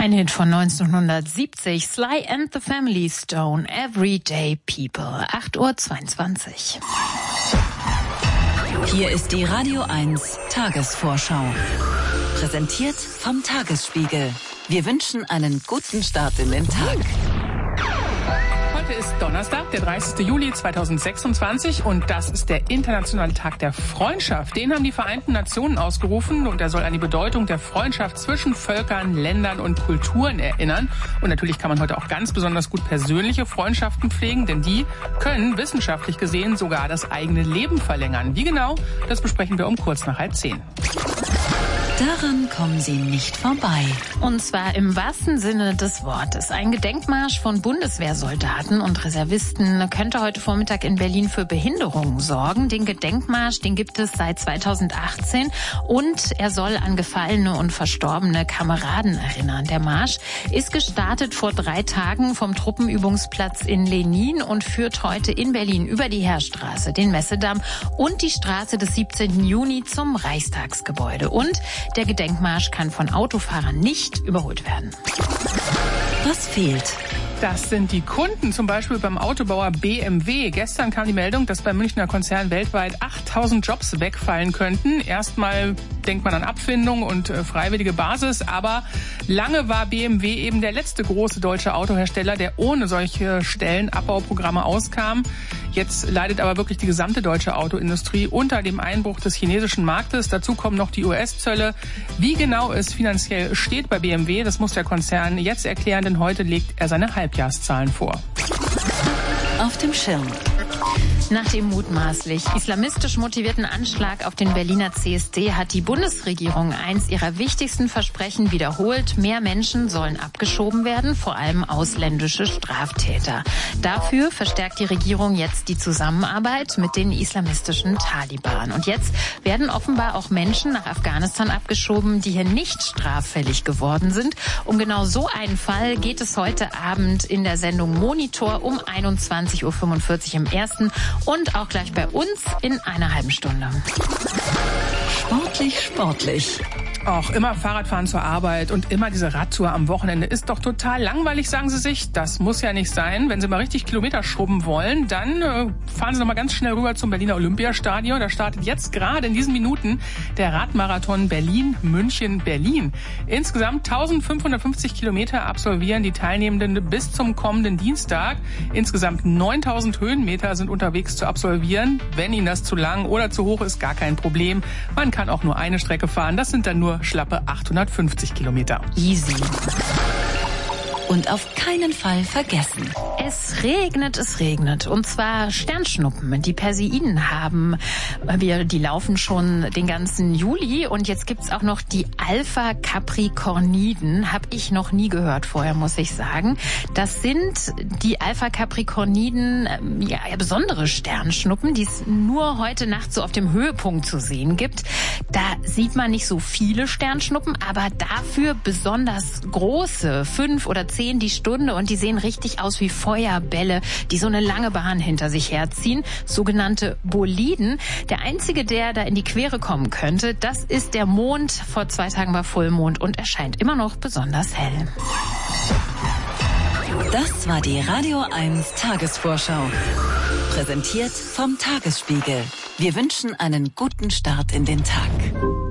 Ein Hit von 1970, Sly and the Family Stone, Everyday People, 8:22 Uhr. Hier ist die Radio 1 Tagesvorschau. Präsentiert vom Tagesspiegel. Wir wünschen einen guten Start in den Tag. Heute ist Donnerstag, der 30. Juli 2026 und das ist der Internationale Tag der Freundschaft. Den haben die Vereinten Nationen ausgerufen und er soll an die Bedeutung der Freundschaft zwischen Völkern, Ländern und Kulturen erinnern. Und natürlich kann man heute auch ganz besonders gut persönliche Freundschaften pflegen, denn die können wissenschaftlich gesehen sogar das eigene Leben verlängern. Wie genau, das besprechen wir um kurz nach 9:30. Daran kommen Sie nicht vorbei. Und zwar im wahrsten Sinne des Wortes. Ein Gedenkmarsch von Bundeswehrsoldaten und Reservisten könnte heute Vormittag in Berlin für Behinderungen sorgen. Den Gedenkmarsch, den gibt es seit 2018 und er soll an gefallene und verstorbene Kameraden erinnern. Der Marsch ist gestartet vor 3 Tagen vom Truppenübungsplatz in Lenin und führt heute in Berlin über die Heerstraße, den Messedamm und die Straße des 17. Juni zum Reichstagsgebäude. Und der Gedenkmarsch kann von Autofahrern nicht überholt werden. Was fehlt? Das sind die Kunden, zum Beispiel beim Autobauer BMW. Gestern kam die Meldung, dass beim Münchner Konzern weltweit 8.000 Jobs wegfallen könnten. Erstmal denkt man an Abfindung und freiwillige Basis, aber lange war BMW eben der letzte große deutsche Autohersteller, der ohne solche Stellenabbauprogramme auskam. Jetzt leidet aber wirklich die gesamte deutsche Autoindustrie unter dem Einbruch des chinesischen Marktes. Dazu kommen noch die US-Zölle. Wie genau es finanziell steht bei BMW, das muss der Konzern jetzt erklären, denn heute legt er seine Halbjahreszahlen vor. Auf dem Schirm. Nach dem mutmaßlich islamistisch motivierten Anschlag auf den Berliner CSD hat die Bundesregierung eins ihrer wichtigsten Versprechen wiederholt. Mehr Menschen sollen abgeschoben werden, vor allem ausländische Straftäter. Dafür verstärkt die Regierung jetzt die Zusammenarbeit mit den islamistischen Taliban. Und jetzt werden offenbar auch Menschen nach Afghanistan abgeschoben, die hier nicht straffällig geworden sind. Um genau so einen Fall geht es heute Abend in der Sendung Monitor um 21:45 Uhr im Ersten und auch gleich bei uns in einer halben Stunde. Sportlich. Auch immer Fahrradfahren zur Arbeit und immer diese Radtour am Wochenende ist doch total langweilig, sagen Sie sich. Das muss ja nicht sein. Wenn Sie mal richtig Kilometer schrubben wollen, dann fahren Sie noch mal ganz schnell rüber zum Berliner Olympiastadion. Da startet jetzt gerade in diesen Minuten der Radmarathon Berlin-München-Berlin. Insgesamt 1550 Kilometer absolvieren die Teilnehmenden bis zum kommenden Dienstag. Insgesamt 9000 Höhenmeter sind unterwegs zu absolvieren. Wenn Ihnen das zu lang oder zu hoch ist, gar kein Problem. Man kann auch nur eine Strecke fahren. Das sind dann nur schlappe 850 Kilometer. Easy. Und auf keinen Fall vergessen. Es regnet. Und zwar Sternschnuppen. Die Perseiden haben die laufen schon den ganzen Juli. Und jetzt gibt's auch noch die Alpha-Capricorniden. Hab ich noch nie gehört vorher, muss ich sagen. Das sind die Alpha-Capricorniden, besondere Sternschnuppen, die es nur heute Nacht so auf dem Höhepunkt zu sehen gibt. Da sieht man nicht so viele Sternschnuppen, aber dafür besonders große, 5 oder 10 die Stunde und die sehen richtig aus wie Feuerbälle, die so eine lange Bahn hinter sich herziehen, sogenannte Boliden. Der einzige, der da in die Quere kommen könnte, das ist der Mond. Vor 2 Tagen war Vollmond und er scheint immer noch besonders hell. Das war die Radio 1 Tagesvorschau. Präsentiert vom Tagesspiegel. Wir wünschen einen guten Start in den Tag.